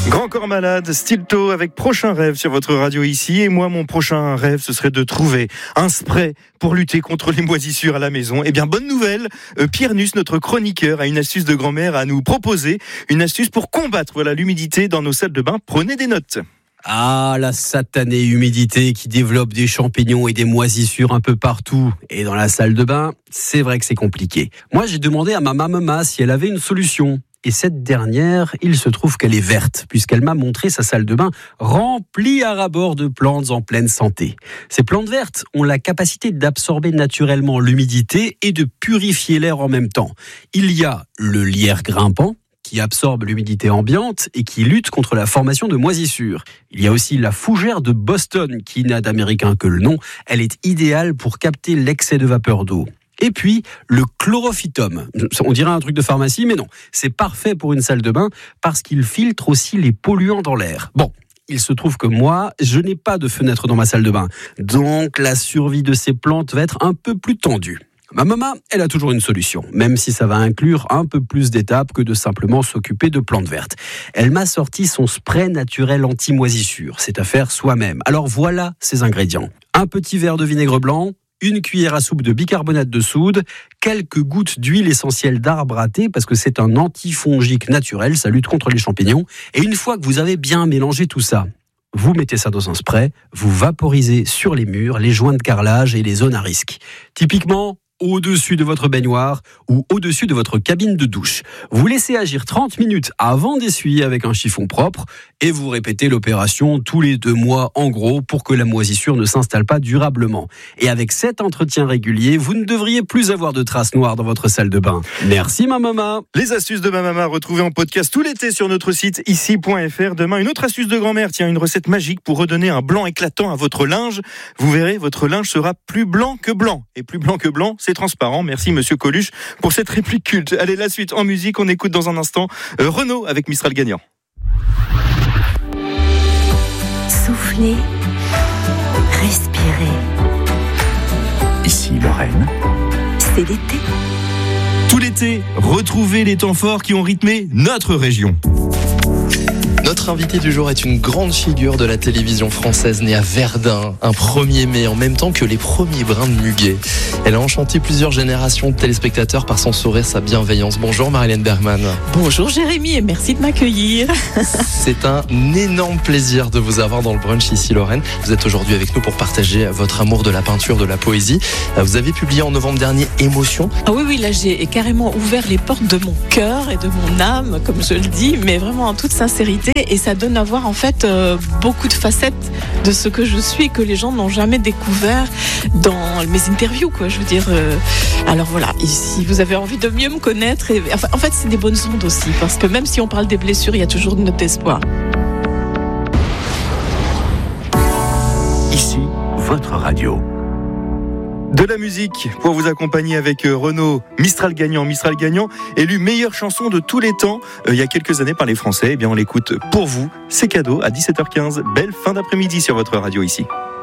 Grand Corps Malade, Stilto avec Prochain Rêve sur votre radio ici. Et moi, mon prochain rêve, ce serait de trouver un spray pour lutter contre les moisissures à la maison. Eh bien, bonne nouvelle, Pierre Nuss, notre chroniqueur, a une astuce de grand-mère à nous proposer. Une astuce pour combattre l'humidité dans nos salles de bain. Prenez des notes. Ah, la satanée humidité qui développe des champignons et des moisissures un peu partout. Et dans la salle de bain, c'est vrai que c'est compliqué. Moi, j'ai demandé à ma maman si elle avait une solution. Et cette dernière, il se trouve qu'elle est verte, puisqu'elle m'a montré sa salle de bain remplie à ras-bord de plantes en pleine santé. Ces plantes vertes ont la capacité d'absorber naturellement l'humidité et de purifier l'air en même temps. Il y a le lierre grimpant, qui absorbe l'humidité ambiante et qui lutte contre la formation de moisissures. Il y a aussi la fougère de Boston, qui n'a d'américain que le nom. Elle est idéale pour capter l'excès de vapeur d'eau. Et puis, le chlorophytum. On dirait un truc de pharmacie, mais non. C'est parfait pour une salle de bain parce qu'il filtre aussi les polluants dans l'air. Bon, il se trouve que moi, je n'ai pas de fenêtre dans ma salle de bain. Donc, la survie de ces plantes va être un peu plus tendue. Ma maman, elle a toujours une solution, même si ça va inclure un peu plus d'étapes que de simplement s'occuper de plantes vertes. Elle m'a sorti son spray naturel anti-moisissure. C'est à faire soi-même. Alors voilà ses ingrédients. Un petit verre de vinaigre blanc, une cuillère à soupe de bicarbonate de soude, quelques gouttes d'huile essentielle d'arbre à thé, parce que c'est un antifongique naturel, ça lutte contre les champignons. Et une fois que vous avez bien mélangé tout ça, vous mettez ça dans un spray, vous vaporisez sur les murs, les joints de carrelage et les zones à risque. Typiquement, au-dessus de votre baignoire ou au-dessus de votre cabine de douche. Vous laissez agir 30 minutes avant d'essuyer avec un chiffon propre et vous répétez l'opération tous les 2 mois en gros pour que la moisissure ne s'installe pas durablement. Et avec cet entretien régulier, vous ne devriez plus avoir de traces noires dans votre salle de bain. Merci ma maman. Les astuces de ma maman retrouvées en podcast tout l'été sur notre site ici.fr. Demain, une autre astuce de grand-mère. Tiens, une recette magique pour redonner un blanc éclatant à votre linge. Vous verrez, votre linge sera plus blanc que blanc. Et plus blanc que blanc, c'est transparent. Merci Monsieur Coluche pour cette réplique culte. Allez, la suite en musique, on écoute dans un instant Renaud avec Mistral gagnant. Soufflez, respirez. Ici Lorraine. C'est l'été. Tout l'été, retrouvez les temps forts qui ont rythmé notre région. Notre invitée du jour est une grande figure de la télévision française, née à Verdun, un 1er mai, en même temps que les premiers brins de muguet. Elle a enchanté plusieurs générations de téléspectateurs par son sourire, sa bienveillance. Bonjour Marie-Hélène Bergman. Bonjour Jérémy et merci de m'accueillir. C'est un énorme plaisir de vous avoir dans le brunch ici Lorraine. Vous êtes aujourd'hui avec nous pour partager votre amour de la peinture, de la poésie. Vous avez publié en novembre dernier Émotion. Ah oui, là j'ai carrément ouvert les portes de mon cœur et de mon âme, comme je le dis, mais vraiment en toute sincérité. Et ça donne à voir en fait beaucoup de facettes de ce que je suis et que les gens n'ont jamais découvert dans mes interviews, quoi. Je veux dire, alors voilà, et si vous avez envie de mieux me connaître, en fait c'est des bonnes ondes aussi, parce que même si on parle des blessures, il y a toujours une note d'espoir. Ici, votre radio. De la musique pour vous accompagner avec Renaud, Mistral gagnant, élu meilleure chanson de tous les temps il y a quelques années par les Français. Eh bien, on l'écoute pour vous. C'est cadeau à 17h15. Belle fin d'après-midi sur votre radio ici.